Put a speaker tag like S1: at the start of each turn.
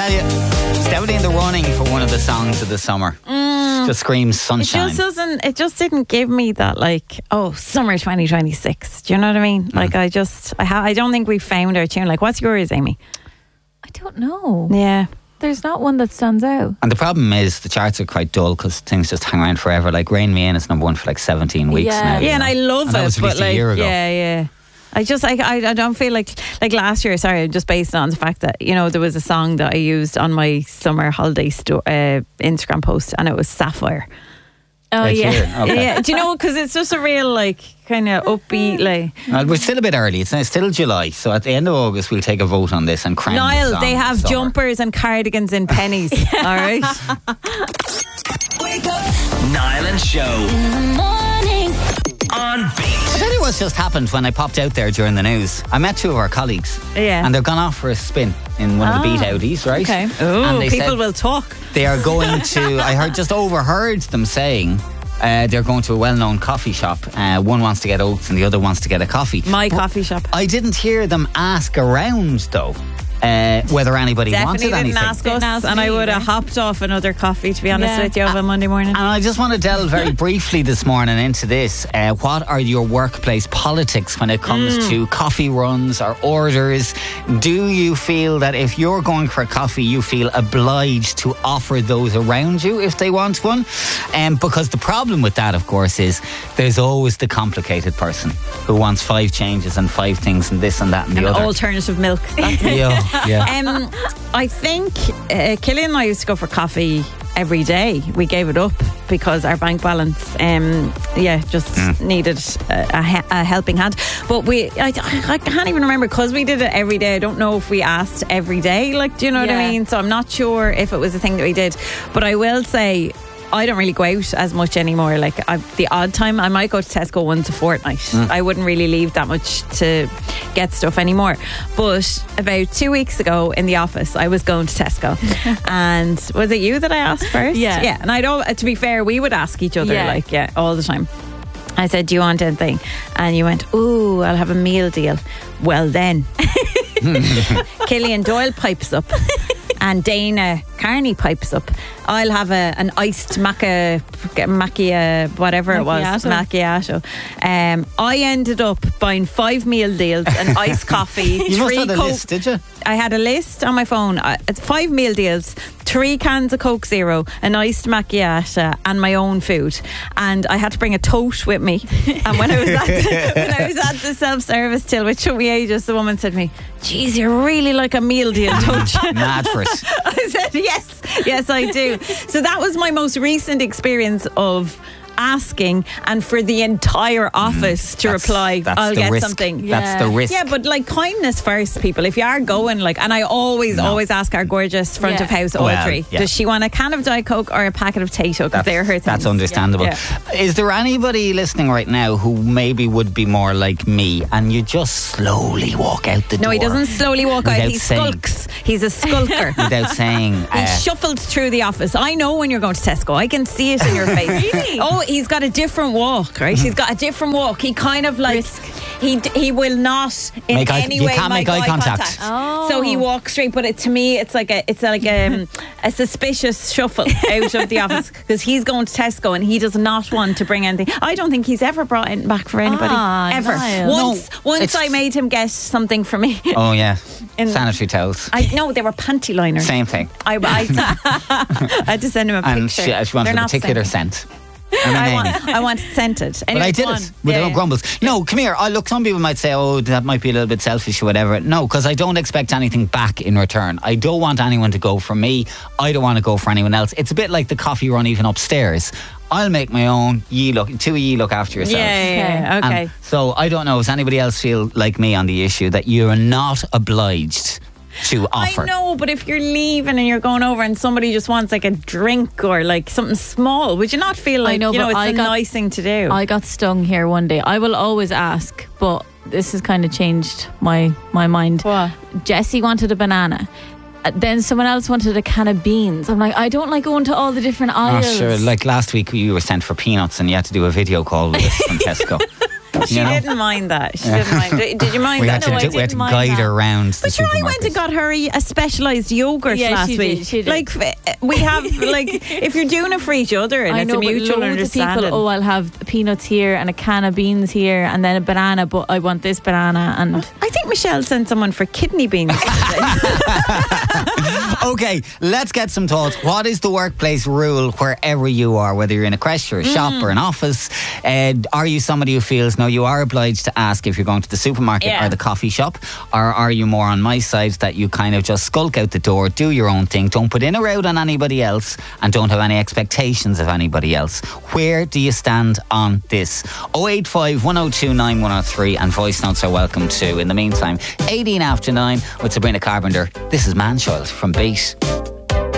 S1: tell you, it's definitely in the running for one of the songs of the summer. Just screams sunshine.
S2: It just didn't give me that, like, summer 2026. Do you know what I mean? Like, I don't think we found our tune. Like, what's yours, Amy?
S3: I don't know.
S2: Yeah.
S3: There's not one that stands out.
S1: And the problem is the charts are quite dull because things just hang around forever. Like Rain Me In is number one for like 17 weeks now.
S2: Yeah, and I love it.
S1: That was released a year ago.
S2: Yeah. I don't feel like last year, sorry, just based on the fact that, you know, there was a song that I used on my summer holiday Instagram post, and it was Sapphire.
S3: Oh, yeah.
S1: Okay.
S2: Yeah. Do you know, because it's just a real, like, kind of upbeat, like...
S1: Well, we're still a bit early. It's still July. So at the end of August, we'll take a vote on this and crown
S2: Niall,
S1: the song
S2: they
S1: of
S2: have
S1: the summer.
S2: jumpers and cardigans in pennies. All right?
S4: Wake up. Niall and Show. In the morning. On Beat.
S1: I'll tell you what's just happened when I popped out there during the news. I met two of our colleagues.
S2: Yeah.
S1: And they've gone off for a spin in one of the Beat Audis, right?
S2: Okay.
S1: And
S2: Oh,
S1: they
S2: people
S1: said
S2: will talk.
S1: they are going to, overheard them saying they're going to a well-known coffee shop. One wants to get oats and the other wants to get a coffee.
S2: My coffee shop.
S1: I didn't hear them ask around, though, whether anybody
S2: Definitely
S1: wanted anything.
S2: didn't ask us, and I would have hopped off another coffee, to be honest with you, of a Monday morning.
S1: And I just want to delve very briefly this morning into this. What are your workplace politics when it comes to coffee runs or orders? Do you feel that if you're going for a coffee, you feel obliged to offer those around you if they want one? Because the problem with that, of course, is there's always the complicated person who wants 5 changes and 5 things and this and that and the other.
S2: Alternative milk. That's it.
S1: Yeah.
S2: I think Killian and I used to go for coffee every day. We gave it up because our bank balance just needed a helping hand. But I can't even remember, because we did it every day. I don't know if we asked every day, like, do you know what I mean? So I'm not sure if it was a thing that we did. But I will say, I don't really go out as much anymore. Like, the odd time I might go to Tesco once a fortnight. I wouldn't really leave that much to get stuff anymore. But about 2 weeks ago in the office, I was going to Tesco. And was it you that I asked first?
S3: Yeah.
S2: And I don't, to be fair, we would ask each other all the time. I said, do you want anything? And you went, ooh, I'll have a meal deal. Well then. Killian Doyle pipes up. And Dana Carney pipes up. I'll have an iced macchiato. I ended up buying 5 meal deals, an iced coffee,
S1: You
S2: 3
S1: must have a
S2: Coke.
S1: list, did you?
S2: I had a list on my phone. It's 5 meal deals, 3 cans of Coke Zero, an iced macchiato, and my own food. And I had to bring a tote with me. And when I was at the self-service till, which took me ages, the woman said to me, "Geez, you're really like a meal deal, don't you?"
S1: Mad for it.
S2: I said, yes, I do. So that was my most recent experience of asking, and for the entire office to reply, I'll get
S1: risk.
S2: something.
S1: That's the risk.
S2: Yeah, but like, kindness first, people. If you are going, like, and I always ask our gorgeous front of house Audrey, does she want a can of Diet Coke or a packet of Tayto? Because they're her things.
S1: That's understandable.
S2: Yeah.
S1: Is there anybody listening right now who maybe would be more like me, and you just slowly walk out the door?
S2: No, he doesn't slowly walk out.
S1: without
S2: He
S1: saying-
S2: skulks. He's a skulker.
S1: Without saying...
S2: He shuffled through the office. I know when you're going to Tesco. I can see it in your face.
S3: Really?
S2: Oh, he's got a different walk, right? He's got a different walk. He kind of like... He will not in any way
S1: you can't make eye contact.
S3: Oh.
S2: So he walks straight, but to me it's like a suspicious shuffle out of the office, because he's going to Tesco and he does not want to bring anything. I don't think he's ever brought anything back for anybody ever.
S3: Niall.
S2: Once I made him get something for me.
S1: Oh, yeah. Sanitary towels.
S2: I know they were panty liners.
S1: Same thing.
S2: I had to send him a
S1: And
S2: picture.
S1: she wanted
S2: They're
S1: a
S2: not
S1: particular
S2: the same.
S1: scent. And a name.
S2: I want it scented.
S1: But
S2: Anyway,
S1: I did
S2: go
S1: it
S2: on.
S1: with no
S2: Yeah.
S1: grumbles. No, come here. Look, some people might say, oh, that might be a little bit selfish or whatever. No, because I don't expect anything back in return. I don't want anyone to go for me. I don't want to go for anyone else. It's a bit like the coffee run even upstairs. I'll make my own. Two of you look after yourselves.
S2: Yeah, okay.
S1: And so I don't know, does anybody else feel like me on the issue that you're not obliged to offer?
S2: I know, but if you're leaving and you're going over and somebody just wants like a drink or like something small, would you not feel like,
S3: know,
S2: you know,
S3: but
S2: it's a nice thing to do?
S3: I got stung here one day. I will always ask, but this has kind of changed my mind.
S2: What?
S3: Jessie wanted a banana. Then someone else wanted a can of beans. I'm like, I don't like going to all the different aisles.
S1: Oh, sure. Like last week you were sent for peanuts and you had to do a video call with us from Tesco.
S2: She didn't mind that. She didn't mind. Did you mind
S1: We
S2: that?
S1: had to, we had to guide her around the
S2: But sure, I went
S1: supermarket.
S2: and got her a specialised yogurt last week.
S3: She did.
S2: Like, we have, like, if you're doing it for each other and
S3: I
S2: it's
S3: know,
S2: a mutual
S3: but loads of
S2: understanding.
S3: people, I'll have peanuts here and a can of beans here and then a banana, but I want this banana. And
S2: I think Michelle sent someone for kidney beans
S1: Okay, let's get some thoughts. What is the workplace rule wherever you are, whether you're in a creche or a shop or an office? Are you somebody who feels, no, you are obliged to ask if you're going to the supermarket or the coffee shop? Or are you more on my side that you kind of just skulk out the door, do your own thing, don't put in or out on anybody else and don't have any expectations of anybody else? Where do you stand on this? 085 102 9103 and voice notes are welcome too. In the meantime, 18 after 9 with Sabrina Carpenter. This is Manchild from Beat.